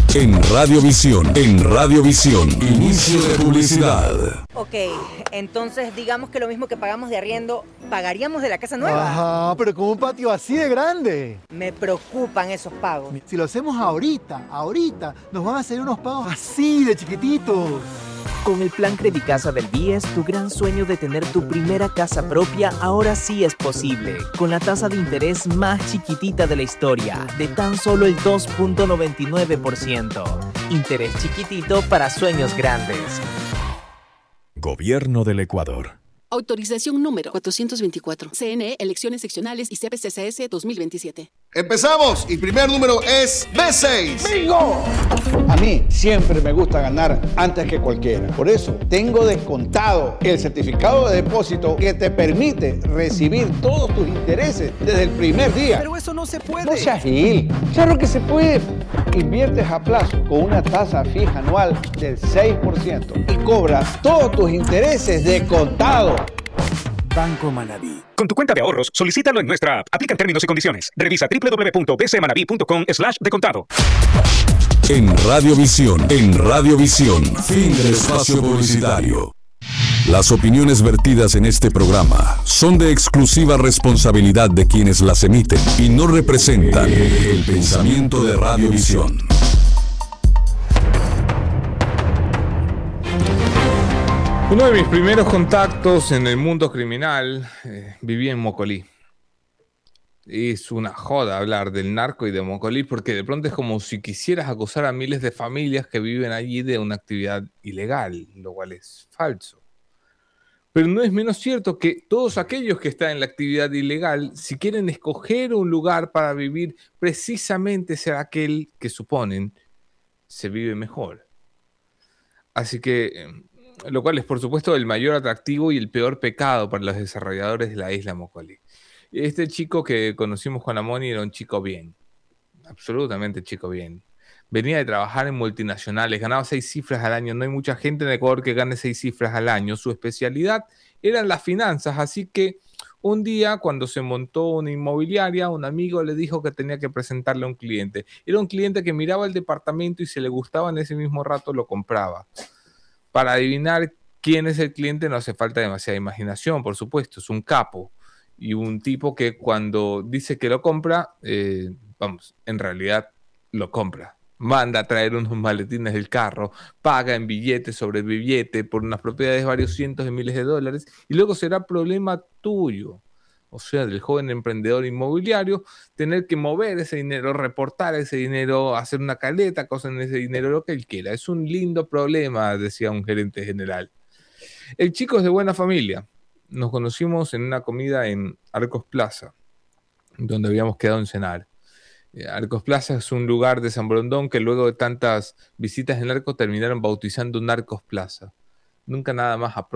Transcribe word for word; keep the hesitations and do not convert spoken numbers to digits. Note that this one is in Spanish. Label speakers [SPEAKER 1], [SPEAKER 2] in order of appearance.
[SPEAKER 1] En Radiovisión, en Radiovisión, inicio de publicidad.
[SPEAKER 2] Ok, entonces digamos que lo mismo que pagamos de arriendo, ¿pagaríamos de la casa nueva?
[SPEAKER 3] Ajá, pero con un patio así de grande.
[SPEAKER 2] Me preocupan esos pagos.
[SPEAKER 3] Si lo hacemos ahorita, ahorita, nos van a hacer unos pagos así de chiquititos.
[SPEAKER 4] Con el plan Credicasa del B I E S, tu gran sueño de tener tu primera casa propia ahora sí es posible. Con la tasa de interés más chiquitita de la historia, de tan solo el dos punto noventa y nueve por ciento. Interés chiquitito para sueños grandes.
[SPEAKER 1] Gobierno del Ecuador.
[SPEAKER 5] Autorización número cuatrocientos veinticuatro. C N E, Elecciones Seccionales y C P C C S dos mil veintisiete.
[SPEAKER 6] Empezamos y primer número es B seis.
[SPEAKER 7] ¡Bingo! A mí siempre me gusta ganar antes que cualquiera. Por eso tengo descontado el certificado de depósito que te permite recibir todos tus intereses desde el primer día.
[SPEAKER 8] Pero eso no se puede.
[SPEAKER 7] No seas gil. Claro que se puede. Inviertes a plazo con una tasa fija anual del seis por ciento y cobras todos tus intereses de contado.
[SPEAKER 9] Banco Manabí. Con tu cuenta de ahorros, solicítalo en nuestra app. Aplican términos y condiciones. Revisa doble u doble u doble u punto b c manabí punto com slash de contado.
[SPEAKER 1] En Radiovisión, en Radiovisión, fin del espacio publicitario. Las opiniones vertidas en este programa son de exclusiva responsabilidad de quienes las emiten y no representan el pensamiento de Radiovisión.
[SPEAKER 10] Uno de mis primeros contactos en el mundo criminal, eh, viví en Mocolí. Es una joda hablar del narco y de Mocolí porque de pronto es como si quisieras acusar a miles de familias que viven allí de una actividad ilegal, lo cual es falso. Pero no es menos cierto que todos aquellos que están en la actividad ilegal, si quieren escoger un lugar para vivir, precisamente será aquel que suponen se vive mejor. Así que... Eh, lo cual es, por supuesto, el mayor atractivo y el peor pecado para los desarrolladores de la isla Mocolí. Este chico que conocimos con Amoni era un chico bien, absolutamente chico bien. Venía de trabajar en multinacionales, ganaba seis cifras al año. No hay mucha gente en Ecuador que gane seis cifras al año. Su especialidad eran las finanzas, así que un día, cuando se montó una inmobiliaria, un amigo le dijo que tenía que presentarle a un cliente. Era un cliente que miraba el departamento y si le gustaba en ese mismo rato lo compraba. Para adivinar quién es el cliente no hace falta demasiada imaginación, por supuesto, es un capo y un tipo que cuando dice que lo compra, eh, vamos, en realidad lo compra. Manda a traer unos maletines del carro, paga en billete sobre billete por unas propiedades de varios cientos de miles de dólares y luego será problema tuyo, o sea, del joven emprendedor inmobiliario, tener que mover ese dinero, reportar ese dinero, hacer una caleta, cosas en ese dinero, lo que él quiera. Es un lindo problema, decía un gerente general. El chico es de buena familia. Nos conocimos en una comida en Arcos Plaza, donde habíamos quedado en cenar. Arcos Plaza es un lugar de San Borondón que luego de tantas visitas en Arcos terminaron bautizando un Arcos Plaza. Nunca nada más a